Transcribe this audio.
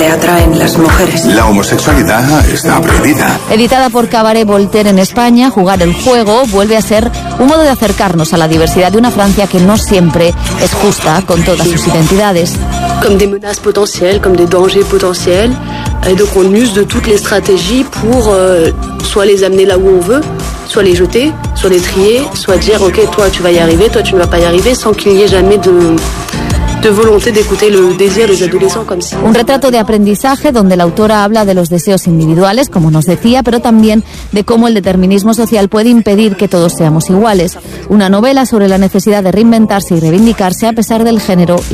atraen las mujeres. La homosexualidad está prohibida. Editada por Cabaret Voltaire en España, Jugar el juego vuelve a ser un modo de acercarnos a la diversidad de una Francia que no siempre es justa con todas sus identidades. Comme des menaces potentielles, comme des dangers potentiels. Et donc on use de toutes les stratégies pour soit les amener là où on veut, soit les jeter, soit les trier, soit dire ok, toi tu vas y arriver, toi tu ne vas pas y arriver, sans qu'il n'y ait jamais de volonté d'écouter le désir des adolescents comme si... Un retrato de aprendizaje donde la autora habla de los deseos individuales, como nos decía, pero también de cómo el determinismo social puede impedir que todos seamos iguales. Una novela sobre la necesidad de reinventarse y reivindicarse a pesar del género